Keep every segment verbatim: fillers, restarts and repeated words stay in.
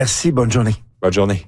Merci, bonne journée. Bonne journée.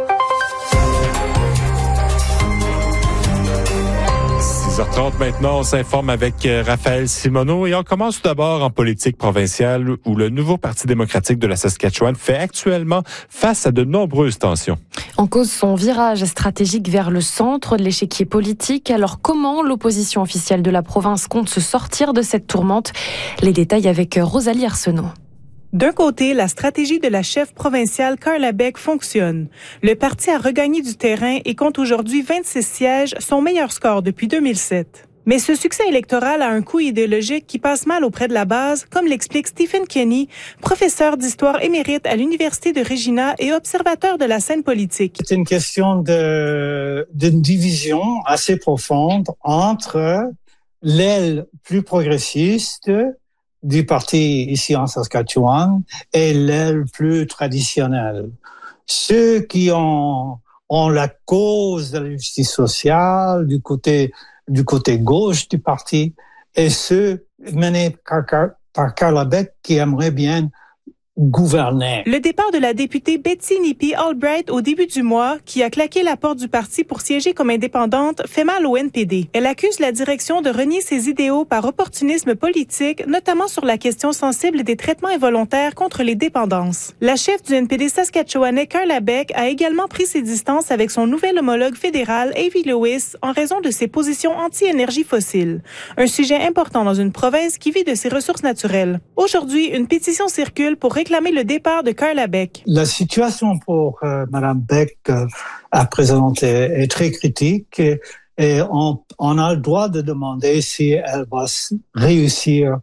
six heures trente maintenant, on s'informe avec Raphaël Simoneau et on commence tout d'abord en politique provinciale où le nouveau Parti démocratique de la Saskatchewan fait actuellement face à de nombreuses tensions. En cause son virage stratégique vers le centre de l'échiquier politique. Alors comment l'opposition officielle de la province compte se sortir de cette tourmente? Les détails avec Rosalie Arsenault. D'un côté, la stratégie de la chef provinciale Carla Beck fonctionne. Le parti a regagné du terrain et compte aujourd'hui vingt-six sièges, son meilleur score depuis deux mille sept. Mais ce succès électoral a un coût idéologique qui passe mal auprès de la base, comme l'explique Stephen Kenny, professeur d'histoire émérite à l'Université de Regina et observateur de la scène politique. C'est une question de, d'une division assez profonde entre l'aile plus progressiste du parti ici en Saskatchewan et l'aile plus traditionnelle. Ceux qui ont, ont la cause de la justice sociale du côté, du côté gauche du parti et ceux menés par, par Carla Beck qui aimeraient bien gouverner. Le départ de la députée Betty Nippy Albright au début du mois, qui a claqué la porte du parti pour siéger comme indépendante, fait mal au N P D. Elle accuse la direction de renier ses idéaux par opportunisme politique, notamment sur la question sensible des traitements involontaires contre les dépendances. La chef du N P D saskatchewanais, Carla Beck, a également pris ses distances avec son nouvel homologue fédéral, Avi Lewis, en raison de ses positions anti-énergie fossile. Un sujet important dans une province qui vit de ses ressources naturelles. Aujourd'hui, une pétition circule pour réclamer le départ de Carla Beck. La situation pour euh, Mme Beck euh, à présent est, est très critique et, et on, on a le droit de demander si elle va réussir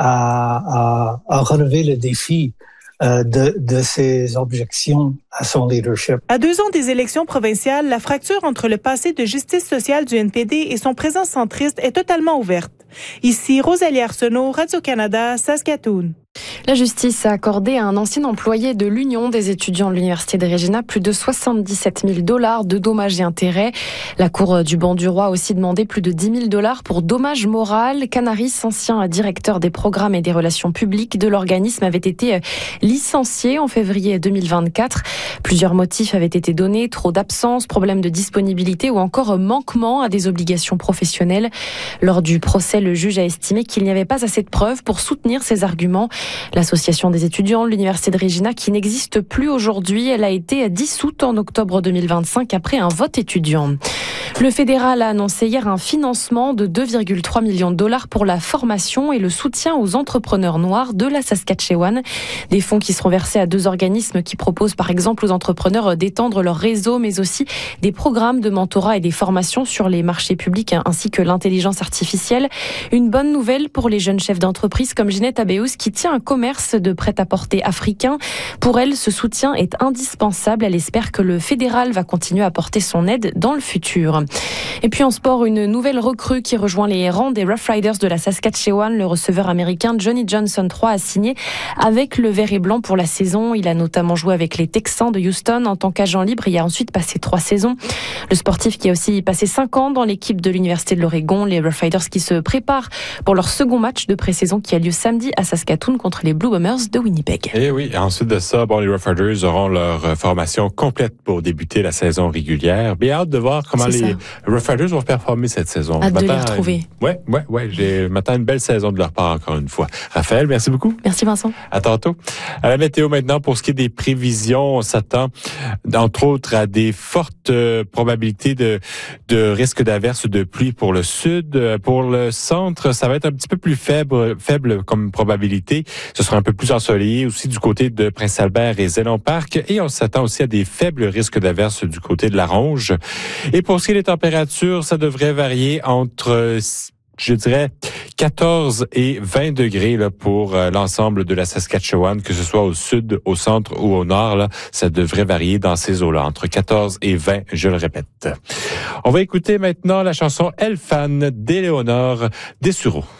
à, à, à relever le défi euh, de, de ses objections à son leadership. À deux ans des élections provinciales, la fracture entre le passé de justice sociale du N P D et son présent centriste est totalement ouverte. Ici, Rosalie Arsenault, Radio-Canada, Saskatoon. La justice a accordé à un ancien employé de l'Union des étudiants de l'Université de Regina plus de soixante-dix-sept mille dollars de dommages et intérêts. La Cour du banc du roi a aussi demandé plus de dix mille dollars pour dommages moraux. Canaris, ancien directeur des programmes et des relations publiques de l'organisme, avait été licencié en février deux mille vingt-quatre. Plusieurs motifs avaient été donnés, trop d'absence, problème de disponibilité ou encore manquement à des obligations professionnelles. Lors du procès, le juge a estimé qu'il n'y avait pas assez de preuves pour soutenir ses arguments. L'association des étudiants de l'Université de Regina, qui n'existe plus aujourd'hui, elle a été dissoute en octobre deux mille vingt-cinq après un vote étudiant. Le fédéral a annoncé hier un financement de deux virgule trois millions de dollars pour la formation et le soutien aux entrepreneurs noirs de la Saskatchewan. Des fonds qui seront versés à deux organismes qui proposent par exemple aux entrepreneurs d'étendre leur réseau, mais aussi des programmes de mentorat et des formations sur les marchés publics ainsi que l'intelligence artificielle. Une bonne nouvelle pour les jeunes chefs d'entreprise comme Ginette Abéus qui tient un commerce de prêt-à-porter africain. Pour elle, ce soutien est indispensable. Elle espère que le fédéral va continuer à apporter son aide dans le futur. Et puis en sport, une nouvelle recrue qui rejoint les rangs des Rough Riders de la Saskatchewan. Le receveur américain Johnny Johnson trois a signé avec le vert et blanc pour la saison. Il a notamment joué avec les Texans de Houston en tant qu'agent libre. Il a ensuite passé trois saisons. Le sportif qui a aussi passé cinq ans dans l'équipe de l'Université de l'Oregon, les Rough Riders qui se préparent pour leur second match de pré-saison qui a lieu samedi à Saskatoon contre les Blue Bombers de Winnipeg. Et oui, ensuite de ça, bon, les Rough Riders auront leur formation complète pour débuter la saison régulière. Bien hâte de voir comment C'est les ça. Rough Riders vont performer cette saison. Hâte de les retrouver. Oui, oui, oui. Je m'attends à une belle saison de leur part encore une fois. Raphaël, merci beaucoup. Merci Vincent. À tantôt. À la météo maintenant, pour ce qui est des prévisions, on s'attend entre autres à des fortes euh, probabilités de, de risque d'averse de pluie pour le sud. Pour le centre, ça va être un petit peu plus faible, faible comme probabilité. Ce sera un peu plus ensoleillé aussi du côté de Prince-Albert et Zénon Park. Et on s'attend aussi à des faibles risques d'averse du côté de la Ronge. Et pour ce qui est des températures, ça devrait varier entre, je dirais, quatorze et vingt degrés là, pour euh, l'ensemble de la Saskatchewan, que ce soit au sud, au centre ou au nord. Là, ça devrait varier dans ces eaux-là, entre quatorze et vingt, je le répète. On va écouter maintenant la chanson Elle Fan d'Éléonore Dessureau.